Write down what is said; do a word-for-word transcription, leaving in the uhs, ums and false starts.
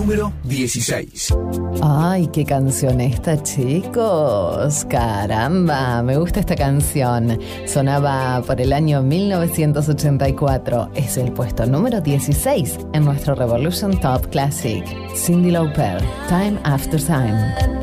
número dieciséis. Ay, qué canción esta, chicos. Caramba, me gusta esta canción. Sonaba por el año mil novecientos ochenta y cuatro. Es el puesto número dieciséis en nuestro Revolution Top Classic. Cyndi Lauper, Time After Time.